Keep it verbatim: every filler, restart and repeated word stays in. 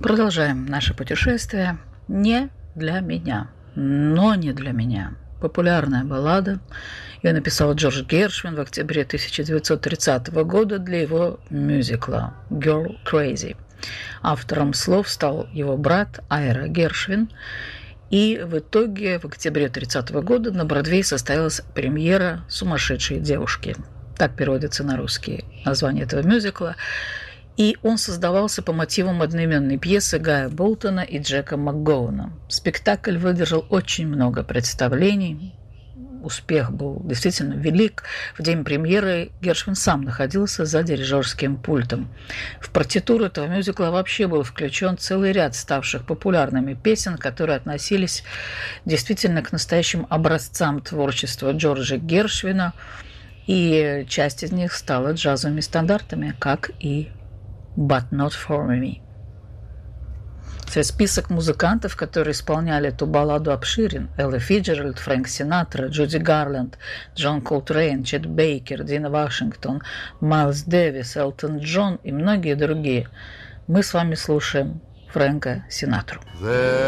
Продолжаем наше путешествие. Не для меня, но не для меня. Популярная баллада. Ее написал Джордж Гершвин в октябре тысяча девятьсот тридцатого года для его мюзикла «Girl Crazy». Автором слов стал его брат Айра Гершвин. И в итоге в октябре тридцатого года на Бродвее состоялась премьера «Сумасшедшие девушки». Так переводится на русский название этого мюзикла. И он создавался по мотивам одноименной пьесы Гая Болтона и Джека МакГоуна. Спектакль выдержал очень много представлений. Успех был действительно велик. В день премьеры Гершвин сам находился за дирижерским пультом. В партитуру этого мюзикла вообще был включен целый ряд ставших популярными песен, которые относились действительно к настоящим образцам творчества Джорджа Гершвина. И часть из них стала джазовыми стандартами, как и «But Not For Me». Список музыкантов, которые исполняли эту балладу, обширен. Элла Фиджеральд, Фрэнк Синатра, Джуди Гарленд, Джон Колтрейн, Чет Бейкер, Дина Вашингтон, Майлз Дэвис, Элтон Джон и многие другие. Мы с вами слушаем Фрэнка Синатру.